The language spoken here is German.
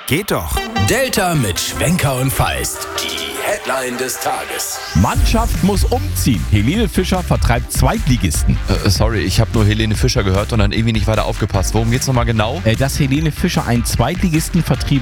Geht doch. Delta mit Schwenker und Feist. Die Headline des Tages. Mannschaft muss umziehen. Helene Fischer vertreibt Zweitligisten. Sorry, ich habe nur Helene Fischer gehört und dann irgendwie nicht weiter aufgepasst. Worum geht's nochmal genau? Dass Helene Fischer einen Zweitligisten vertrieben